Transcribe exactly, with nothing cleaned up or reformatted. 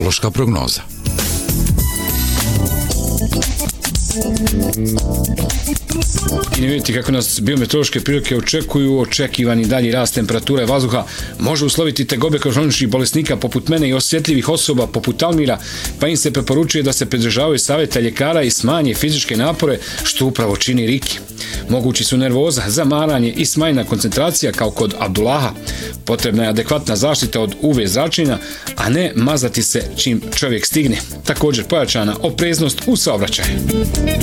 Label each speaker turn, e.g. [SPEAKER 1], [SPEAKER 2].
[SPEAKER 1] Loška prognoza.
[SPEAKER 2] I ne vidite kako nas biometeorološke prilike očekuju. Očekivani dalji rast temperature vazduha može usloviti tegobe kod hroničnih bolesnika poput mene i osjetljivih osoba poput Almira, pa im se preporučuje da se pridržavaju savjeta ljekara i smanje fizičke napore, što upravo čini Riki. Mogući su nervoza, zamaranje i smanjena koncentracija kao kod Abdullaha. Potrebna je adekvatna zaštita od U V zračenja, a ne mazati se čim čovjek stigne. Također pojačana opreznost u saobraćaju.